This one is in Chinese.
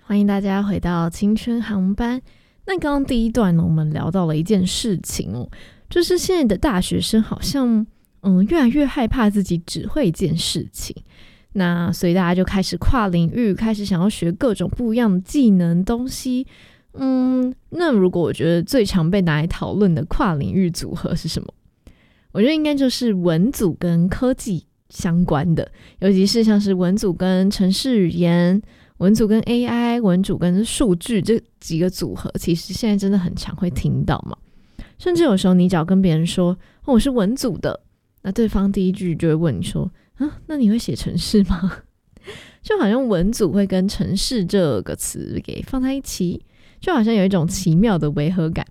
欢迎大家回到青春航班。那刚刚第一段呢，我们聊到了一件事情哦，就是现在的大学生好像越来越害怕自己只会一件事情，那所以大家就开始跨领域，开始想要学各种不一样的技能东西。那如果我觉得最常被拿来讨论的跨领域组合是什么？我觉得应该就是文组跟科技相关的，尤其是像是文组跟程式语言、文组跟 AI、文组跟数据这几个组合，其实现在真的很常会听到嘛。甚至有时候你只要跟别人说我是文组的，那对方第一句就会问你说那你会写程式吗？就好像文组会跟程式这个词给放在一起，就好像有一种奇妙的违和感。